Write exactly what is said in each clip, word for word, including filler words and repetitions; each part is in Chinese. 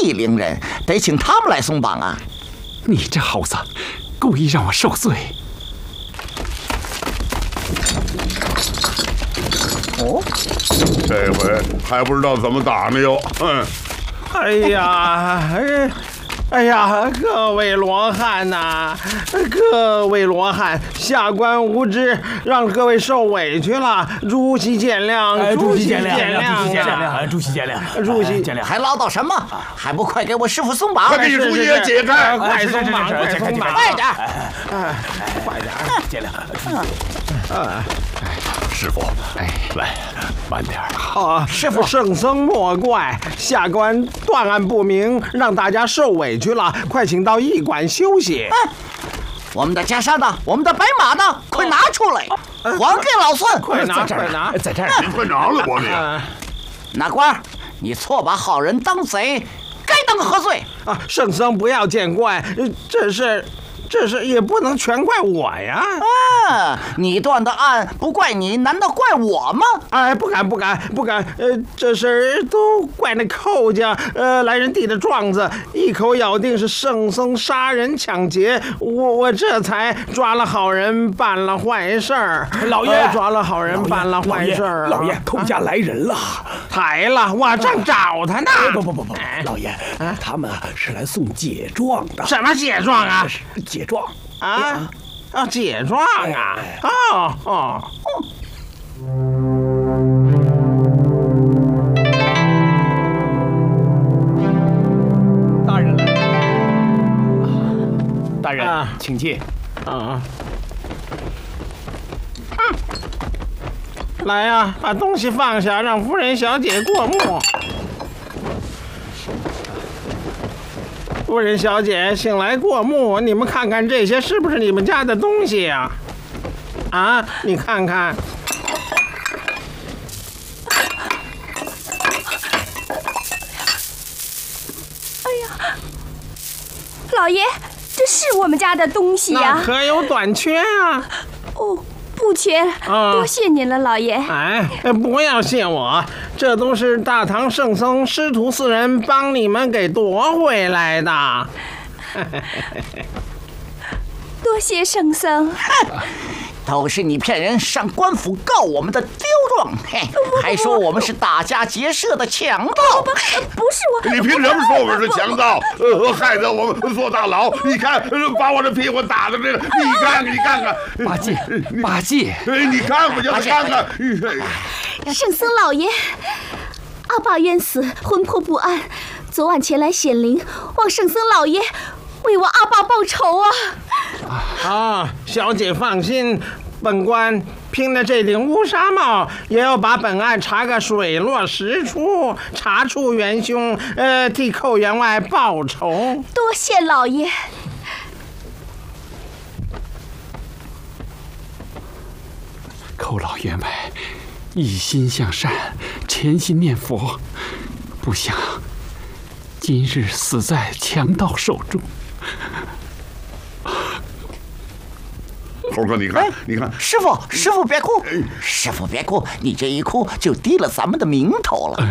地灵人，得请他们来松绑啊！ 你这猴子，故意让我受罪。 哦， 这回还不知道怎么打呢哟。嗯， 哎呀，哎。哎呀，各位罗汉呐、啊，各位罗汉，下官无知，让各位受委屈了，主席见谅， 主席见谅， 主席见谅， 主席见谅， 主席见谅。 还唠叨什么？还不快给我师傅松绑！ 快给主席解开！ 快松绑，快松绑， 快点！ 哎，快点！ 见谅， 啊， 师傅，哎，来，慢点。 啊，师傅，圣僧莫怪，下官断案不明，让大家受委屈了，快请到驿馆休息。 嗯，我们的袈裟呢？我们的白马呢？快拿出来，还给老孙！ 快拿，快拿， 在这儿， 你快拿了我你！ 哪官，你错把好人当贼，该当何罪？ 啊，圣僧不要见怪，这是。这是也不能全怪我呀！ 啊，你断的案不怪你，难道怪我吗？ 哎，不敢不敢不敢，呃，这事儿都怪那寇家，呃，来人递的状子，一口咬定是圣僧杀人抢劫，我我这才抓了好人，办了坏事儿。 老爷， 呃、抓了好人，办了坏事儿。 老爷，寇家来人了， 来了，我正找他呢。 不不不不，老爷，他们是来送解状的。 什么解状啊？ 解状啊啊！解状啊！哦哦。 大人来了。大人，啊、请进。 啊。嗯。来呀、啊，把东西放下，让夫人小姐过目。夫人小姐，请来过目。你们看看这些是不是你们家的东西呀、啊？啊，你看看。 哎呀，老爷，这是我们家的东西呀、啊。 那可有短缺啊？ 哦。不缺，多谢您了，老爷。 哎，不要谢我，这都是大唐圣僧师徒四人帮你们给夺回来的。 多谢圣僧。 都是你骗人，上官府告我们的刁状，嘿，还说我们是打家劫舍的强盗。 不不，不是我。 你凭什么说我们是强盗？呃，害得我们坐大牢。你看，把我的屁股打的这个，你看看，你看看。 八戒，八戒， 你看我就看看。 圣僧老爷，阿爸冤死，魂魄不安，昨晚前来显灵，望圣僧老爷为我阿爸报仇啊！ 啊，小姐放心，本官拼了这顶乌纱帽，也要把本案查个水落石出，查出元凶，呃，替寇员外报仇。 多谢老爷。 寇老员外一心向善，潜心念佛，不想今日死在强盗手中。 猴哥，你看，你看， 师傅，师傅别哭，师傅别哭，你这一哭就低了咱们的名头了。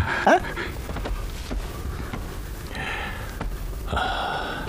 啊！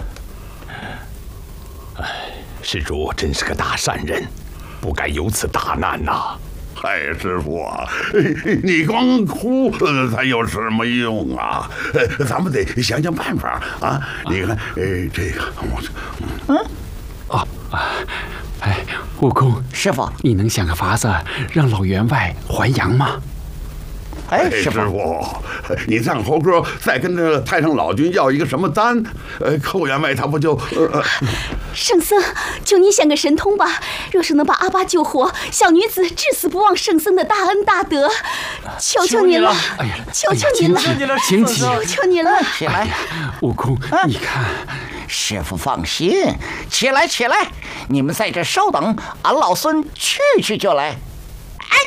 哎，施主真是个大善人，不该有此大难呐！ 嗨，师傅啊，你光哭才有什么用啊？咱们得想想办法啊！你看，呃，这个， 嗯， 哦啊。哎，悟空， 师傅， 你能想个法子让老员外还阳吗？ 哎， 师傅，你让猴哥再跟着太上老君要一个什么丹？呃，寇员外他不就……呃、 圣僧，求你想个神通吧！若是能把阿爸救活，小女子至死不忘圣僧的大恩大德，求求你了！ 哎呀， 求求你了！ 请起， 求求你了！ 起来， 悟空，你看。 师傅放心，起来起来，你们在这稍等，俺老孙去去就来。